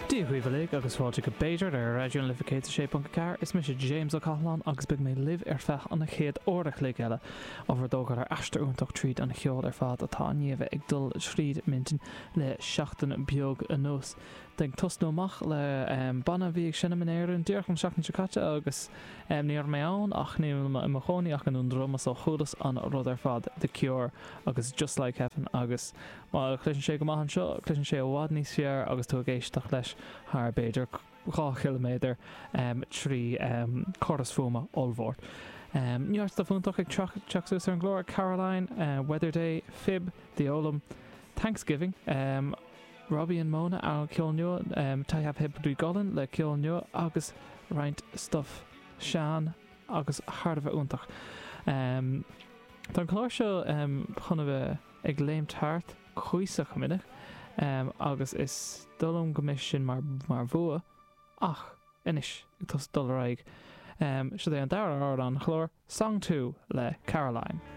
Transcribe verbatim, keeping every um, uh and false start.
Díhuiimhlig agus fáilte go Beiidir ar radioún lificéit sé punca car is mis James O'Callaghan agus big mé liv ar fech an chéad óireach le eile over dógar ar asteúntaach tríd an cheol ar fad atá níomh ag dul tríd mintin le seachtain beag a nós. Den tosnóach le um, banna bhí ag sinna manéirún dúircham seachtain sicate agus um, níor mé ann ach ní im choní ach an dromas ó chudas an rud ar fad The Cure agus Just Like Heaven agus má cluisin sé go maihan seo cluisin sé ó bhád níos fear agus tú a géisteach leis haar Beiidir dhá kilometer um, trí um, choras fuma Olvort. Um, Níart a fúntaach ag teachsús ar an glóir Caroline, uh, Weather Day, Fib, The Olam, Thanksgiving, um, Robbie and Mona a ceol nua, um, tai hab heb drí golan le ceol nua agus reint stuff Sean agus hard of a úntaach. Um, Tá chlár seo um, chuna bheith ag léim tart chuoiseach minach um, agus is dulm gomis sin mar, mar bhua ach inis ag tos dul raig. Um, so they an dar an chlór song two le Caroline.